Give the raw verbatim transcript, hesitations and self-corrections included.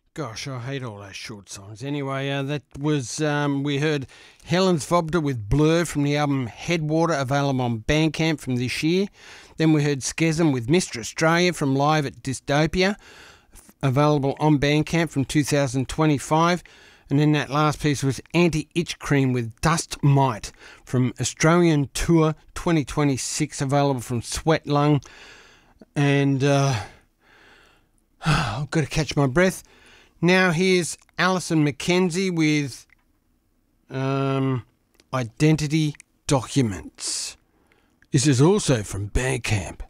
Gosh, I hate all those short songs. Anyway, uh, that was, um, we heard Helen Svobda with Blur from the album Headwater, available on Bandcamp from this year. Then we heard Skezem with Mister Australia from Live at Dystopia, available on Bandcamp from two thousand twenty-five. And then that last piece was Anti-Itch Cream with Dust Mite from Australian Tour twenty twenty-six, available from Sweat Lung. And uh, I've got to catch my breath. Now here's Alison McKenzie with um, Identity Documents. This is also from Bandcamp.